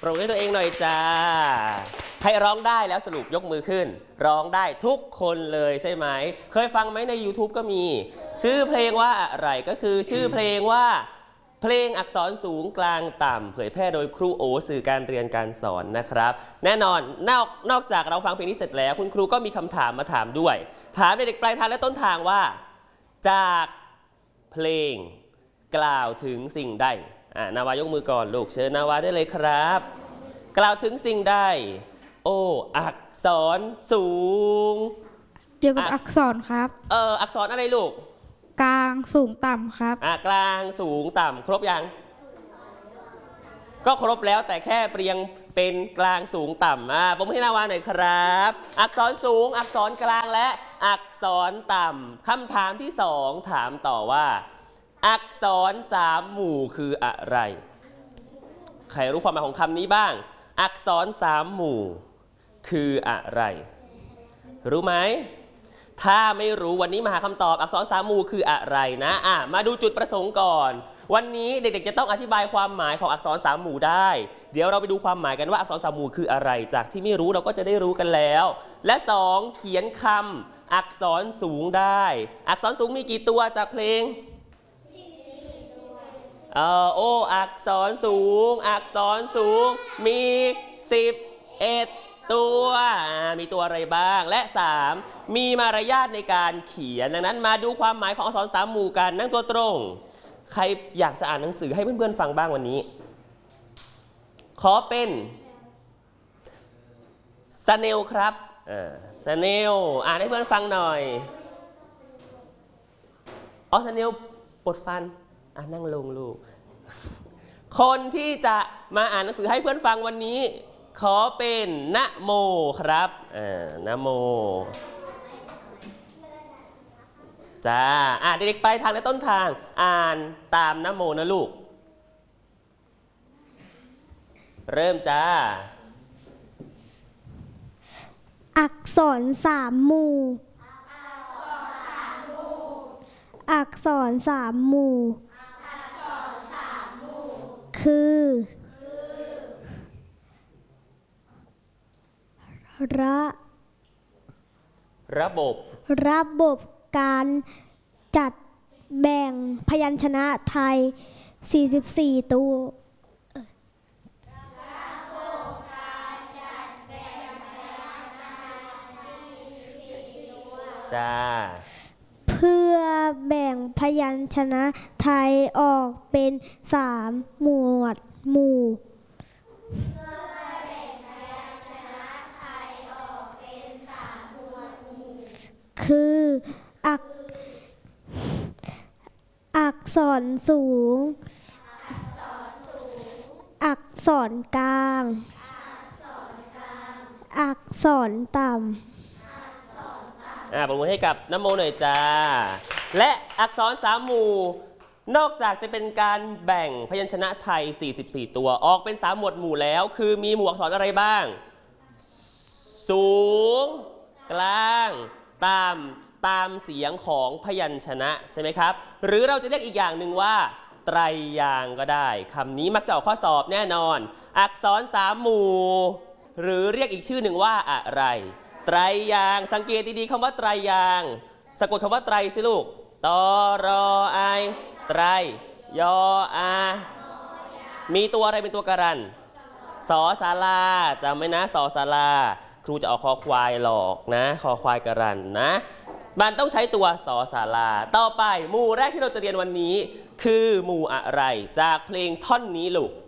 ปรบมือให้ตัวเองหน่อยจ้าใครร้องได้แล้วสรุปยกมือขึ้นร้องได้ทุกคนเลยใช่ไหมเคยฟังไหมใน YouTube ก็มีชื่อเพลงว่าอะไรก็คือชื่อเพลงว่าเพลงอักษรสูงกลางต่ำเผยแพร่โดยครูโอสื่อการเรียนการสอนนะครับแน่นอนนอกจากเราฟังเพลงนี้เสร็จแล้วคุณครูก็มีคำถามมาถามด้วยถามเด็กปลายทางและต้นทางว่าจากเพลงกล่าวถึงสิ่งใดนาวายกมือก่อนลูกเชิญนาวาได้เลยครับกล่าวถึงสิ่งใดโอ้อักษรสูงเกี่ยวกับอักษรครับอักษรอะไรลูกกลางสูงต่ำครับกลางสูงต่ำครบยังก็ครบแล้วแต่แค่เปลี่ยนเป็นกลางสูงต่ำผมให้นาวาหน่อยครับอักษรสูงอักษรกลางและอักษรต่ำคำถามที่2ถามต่อว่าอักษร3หมู่คืออะไรใครรู้ความหมายของคำนี้บ้างอักษร3หมู่คืออะไรรู้ไหมถ้าไม่รู้วันนี้มาหาคำตอบอักษร3หมู่คืออะไรนะมาดูจุดประสงค์ก่อนวันนี้เด็กๆจะต้องอธิบายความหมายของอักษร3หมู่ได้เดี๋ยวเราไปดูความหมายกันว่าอักษร3หมู่คืออะไรจากที่ไม่รู้เราก็จะได้รู้กันแล้วและ2เขียนคำอักษรสูงได้อักษรสูงมีกี่ตัวจากเพลงโอ้อักษรสูงอักษรสูงมี11ตัวมีตัวอะไรบ้างและ3มีมารยาทในการเขียนดังนั้นมาดูความหมายของอักษร3หมู่กันนั่งตัวตรงใครอยากจะอ่านหนังสือให้เพื่อนๆฟังบ้างวันนี้ขอเป็นสเนลครับสเนลอ่านให้เพื่อนฟังหน่อยสเนลปวดฟันนั่งลงลูกคนที่จะมาอ่านหนังสือให้เพื่อนฟังวันนี้ขอเป็นนะโมครับนะโมจ้าเด็กๆไปทางและต้นทางอ่านตามนะโมนะลูกเริ่มจ้าอักษร3หมู่อักษร3หมู่คือระบบการจัดแบ่งพยัญชนะไทย44ตัวจ้าเพื่อแบ่งพยัญชนะไทยออกเป็น3หมวดหมู่คืออักษรสูงอักษรกลางอักษรต่ำปรบมือให้กับนะโมหน่อยจ้าและอักษร3หมู่นอกจากจะเป็นการแบ่งพยัญชนะไทย44ตัวออกเป็น3หมวดหมู่แล้วคือมีหมู่อักษรอะไรบ้างสูงกลางต่ำตามเสียงของพยัญชนะใช่ไหมครับหรือเราจะเรียกอีกอย่างหนึ่งว่าไตรยางค์ก็ได้คำนี้มักจะออกข้อสอบแน่นอนอักษร3หมู่หรือเรียกอีกชื่อหนึ่งว่าอะไรไตรยางค์สังเกตดีๆคำว่าไตรยางค์สะกดคำว่าไตรสิลูกตรไอไตรยอามีตัวอะไรเป็นตัวการันสอศาลาจำไว้นะสอศาลาครูจะเอาคอควายหลอกนะคอควายการันนะมันต้องใช้ตัวสอศาลาต่อไปหมู่แรกที่เราจะเรียนวันนี้คือหมู่อะไรจากเพลงท่อนนี้ลูก